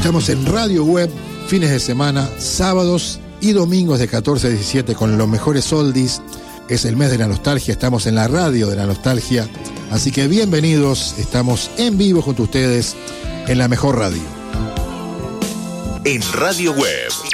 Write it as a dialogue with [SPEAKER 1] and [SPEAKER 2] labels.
[SPEAKER 1] Estamos en Radio Web, fines de semana, sábados y domingos de 14 a 17 con los mejores oldies. Es el mes de la nostalgia, estamos en la radio de la nostalgia. Así que bienvenidos, estamos en vivo junto a ustedes en la mejor radio.
[SPEAKER 2] En Radio Web,